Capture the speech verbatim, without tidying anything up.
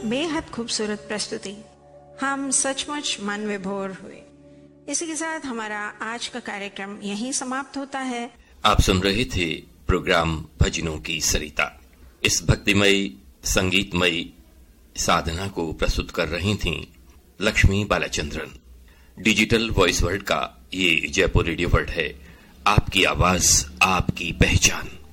बेहद खूबसूरत प्रस्तुति, हम सचमुच मन विभोर हुए। इसी के साथ हमारा आज का कार्यक्रम यहीं समाप्त होता है। आप सुन रहे थे प्रोग्राम भजनों की सरिता। इस भक्तिमयी संगीतमयी साधना को प्रस्तुत कर रही थीं Lakshmi Balachandran. Digital voice world का ये जयपुर रेडियो वर्ल्ड है, आपकी आवाज आपकी पहचान।